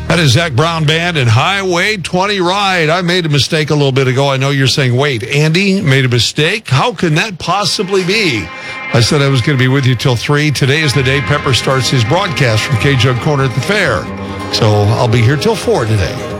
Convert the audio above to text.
That is Zac Brown Band and Highway 20 Ride. I made a mistake a little bit ago. I know you're saying, wait, Andy made a mistake? How can that possibly be? I said I was going to be with you till 3. Today is the day Pepper starts his broadcast from K-Jug Corner at the fair. So I'll be here till 4 today.